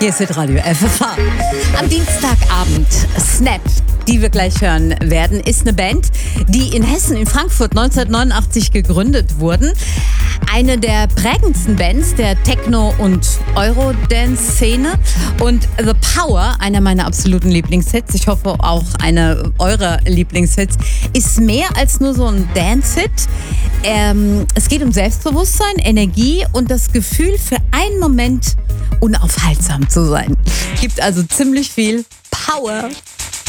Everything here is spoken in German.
Hier ist Radio FFH. Am Dienstagabend Snap, die wir gleich hören werden, ist eine Band, die in Hessen, in Frankfurt 1989 gegründet wurden. Eine der prägendsten Bands der Techno- und Eurodance-Szene. Und The Power, einer meiner absoluten Lieblingshits, ich hoffe auch einer eurer Lieblingshits, ist mehr als nur so ein Dance-Hit. Es geht um Selbstbewusstsein, Energie und das Gefühl, für einen Moment unaufhaltsam zu sein. Gibt also ziemlich viel Power.